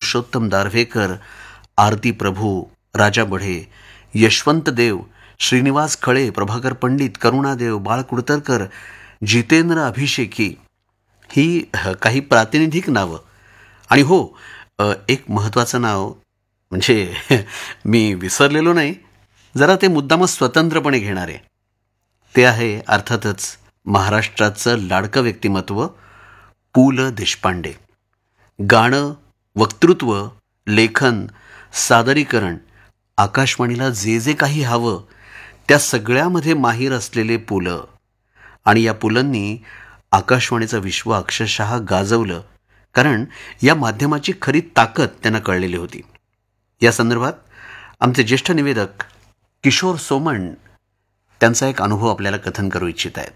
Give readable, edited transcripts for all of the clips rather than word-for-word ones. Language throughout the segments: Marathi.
पुरुषोत्तम दारव्हेकर, आरती प्रभू, राजा बढे, यशवंत देव, श्रीनिवास खळे, प्रभाकर पंडित, करुणादेव, बाळ कुडतरकर, जितेंद्र अभिषेकी ही काही प्रातिनिधिक नावं. आणि हो, एक महत्त्वाचं नाव म्हणजे मी विसरलेलो नाही, जरा ते मुद्दामच स्वतंत्रपणे घेणारे, ते आहे अर्थातच महाराष्ट्राचं लाडकं व्यक्तिमत्व पु ल देशपांडे. गाणं, वक्तृत्व, लेखन, सादरीकरण, आकाशवाणीला जे जे काही हवं त्या सगळ्यामध्ये माहीर असलेले पु ल. आणि या पुलंनी आकाशवाणीचं विश्व अक्षरशः गाजवलं, कारण या माध्यमाची खरी ताकद त्यांना कळलेली होती. या संदर्भात आमचे ज्येष्ठ निवेदक किशोर सोमण त्यांचा एक अनुभव आपल्याला कथन करू इच्छित आहेत.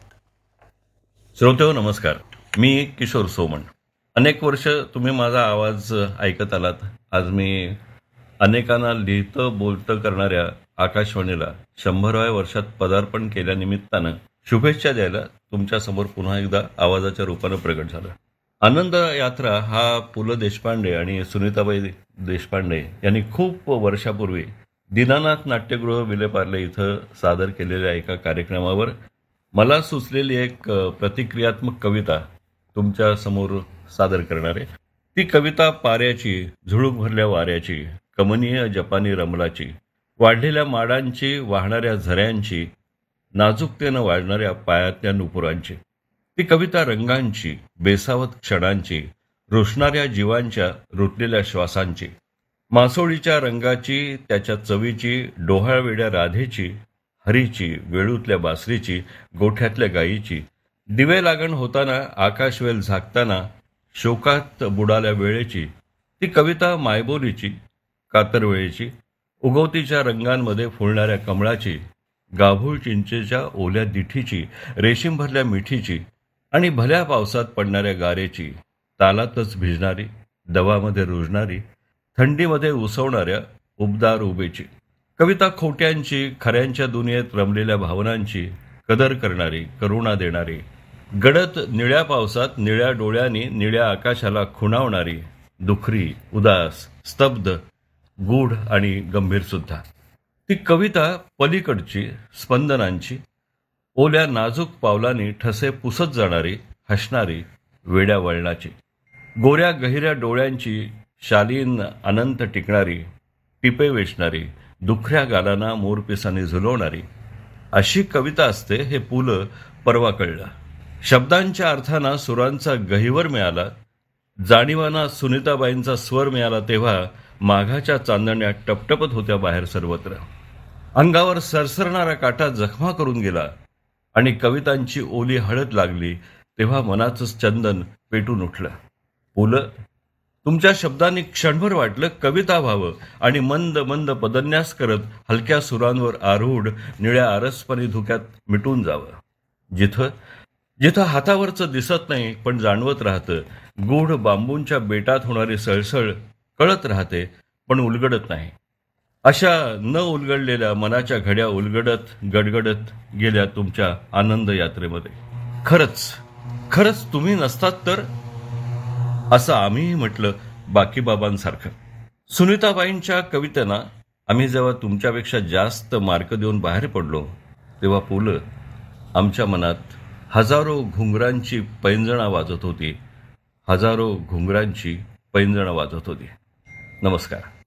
श्रोतेहो नमस्कार, मी किशोर सोमण. अनेक वर्ष तुम्ही माझा आवाज ऐकत आलात. आज मी अनेकांना लिहितं बोलतं करणाऱ्या आकाशवाणीला 100व्या वर्षात पदार्पण केल्यानिमित्तानं शुभेच्छा द्यायला तुमच्यासमोर पुन्हा एकदा आवाजाच्या रूपानं प्रगट झालं. आनंद यात्रा हा पु ल देशपांडे आणि सुनीताबाई देशपांडे यांनी खूप वर्षापूर्वी दीनानाथ नाट्यगृह विलेपार्ले इथं सादर केलेल्या एका कार्यक्रमावर मला सुचलेली एक प्रतिक्रियात्मक कविता तुमच्या समोर सादर करणार आहे. ती कविता पाऱ्याची, झुळूक भरल्या वाऱ्याची, कमनीय जपानी रमलाची, वाढलेल्या माडांची, वाहणाऱ्या झऱ्यांची, नाजूकतेनं वाढणाऱ्या पायातल्या नुपुरांची. ती कविता रंगांची, बेसावत क्षणांची, रुसणाऱ्या जीवांच्या, रुतलेल्या श्वासांची, मासोळीच्या रंगाची, त्याच्या चवीची, डोहाळवेड्या राधेची, हरीची, वेळूतल्या बासरीची, गोठ्यातल्या गायीची, दिवे लागण होताना, आकाशवेल झाकताना, शोकात बुडाल्या वेळेची. ती कविता मायबोलीची, कातरवेळेची, उगवतीच्या रंगांमध्ये फुलणाऱ्या कमळाची, गाभूळ चिंचेच्या ओल्या दिठीची, रेशीम भरल्या मिठीची आणि भल्या पावसात पडणाऱ्या गारेची, तालातच भिजणारी, दवामध्ये रुजणारी, थंडीमध्ये उसवणाऱ्या उबदार उभेची. कविता खोट्यांची, खऱ्यांच्या दुनियेत रमलेल्या भावनांची, कदर करणारी, करुणा देणारी, गडद निळ्या पावसात निळ्या डोळ्यांनी निळ्या आकाशाला खुणावणारी, दुखरी, उदास, स्तब्ध, गूढ आणि गंभीर सुद्धा. ती कविता पलीकडची, स्पंदनांची, ओल्या नाजूक पावलांनी ठसे पुसत जाणारी, हसणारी, वेड्या वळणाची, गोऱ्या गहिऱ्या डोळ्यांची, शालीन अनंत टिकणारी, टिपे वेचणारी, दुखऱ्या गालांना मोरपिसाने झुलवणारी. अशी कविता असते हे पु ल परवा कळलं. शब्दांच्या अर्थांना सुरांचा गहिवर मिळाला, जाणीवांना सुनीताबाईंचा स्वर मिळाला, तेव्हा माघाच्या चांदण्या टपटपत होत्या बाहेर सर्वत्र. अंगावर सरसरणारा काटा जखमा करून गेला आणि कवितांची ओली हळद लागली, तेव्हा मनाचंच चंदन पेटून उठलं. पु ल, तुमच्या शब्दांनी क्षणभर वाटलं कविता व्हावं आणि मंद मंद पदन्यास करत हलक्या सुरांवर आरूढ निळ्या आरसपणी धुक्यात मिटून जावं. जिथं जिथं हातावरचं दिसत नाही पण जाणवत राहतं, गूढ बांबूंच्या बेटात होणारी सळसळ कळत राहते पण उलगडत नाही, अशा न उलगडलेल्या मनाच्या घड्या उलगडत गडगडत गेल्या तुमच्या आनंद यात्रेमध्ये. खरंच खरंच तुम्ही नसतात तर, असं आम्हीही म्हटलं बाकी बाबांसारखं. सुनीताबाईंच्या कवितेना आम्ही जेव्हा तुमच्यापेक्षा जास्त मार्क देऊन बाहेर पडलो, तेव्हा पु ल आमच्या मनात हजारो घुंगरांची पैंजणा वाजत होती, हजारो घुंगरांची पैंजणा वाजत होती. नमस्कार.